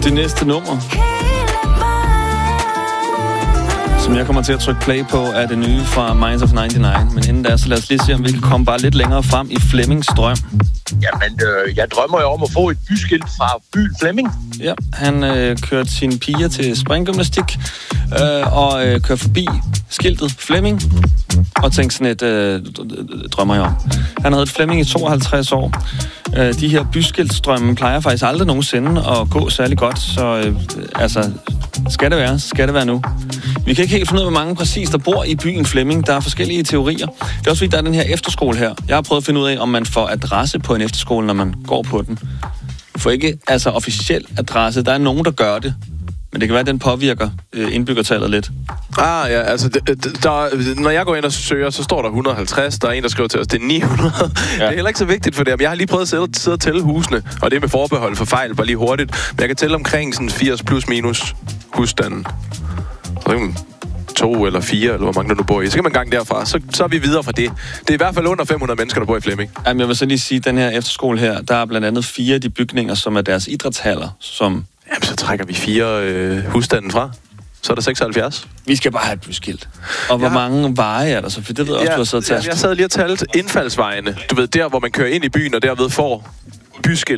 Det næste nummer, som jeg kommer til at trykke play på, er det nye fra Minds of 99. Men inden da, så lad os lige se, om vi kan komme bare lidt længere frem i Flemmings drøm. Jamen, jeg drømmer jo om at få et byskilt fra byen Flemming. Ja, han kørte sine piger til springgymnastik og kørte forbi skiltet Flemming og tænkte sådan et, drømmer jeg om. Han havde et Flemming i 52 år. De her byskiltstrømme plejer faktisk aldrig nogensinde at gå særlig godt, så skal det være, så skal det være nu. Vi kan ikke helt finde ud af, hvor mange præcis der bor i byen Flemming. Der er forskellige teorier. Det er også fordi, der er den her efterskole her. Jeg har prøvet at finde ud af, om man får adresse på en efterskole, når man går på den. Du får ikke officiel adresse. Der er nogen, der gør det. Men det kan være, at den påvirker indbyggertallet lidt. Ja, altså, når jeg går ind og søger, så står der 150. Der er en, der skriver til os, det er 900. Ja. Det er heller ikke så vigtigt for det. Jeg har lige prøvet at sidde og tælle husene, og det er med forbehold for fejl, bare lige hurtigt. Men jeg kan tælle omkring sådan 80 plus minus husstanden. Så 2 eller 4, eller hvor mange der nu bor i. Så kan man gang derfra. Så er vi videre fra det. Det er i hvert fald under 500 mennesker, der bor i Flemming. Jamen, jeg vil så lige sige, at den her efterskole her, der er blandt andet 4 af de bygninger, som er deres idrætshaller, som... Jamen, så trækker vi 4 husstanden fra. Så er der 76. Vi skal bare have et byskilt. Og hvor mange veje er der så? For det ved jeg også, du har siddet og tastet. Jeg sad lige og talte indfaldsvejene. Du ved, der hvor man kører ind i byen, og derved får byskilt.